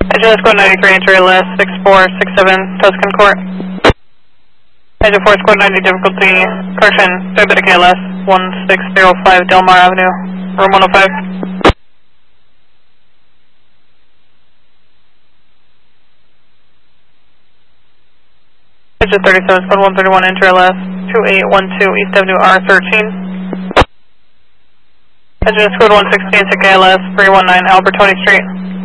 Engine Squad 93, enter ALS 6467 Tuscan Court. Engine 4 Squad 90, difficulty, correction, diabetic ALS 1605 Del Mar Avenue, room 105. Engine 37, Squad 131, enter ALS 2812 East Avenue R13. Engine Squad 116, take ALS 319 Albertoni Street.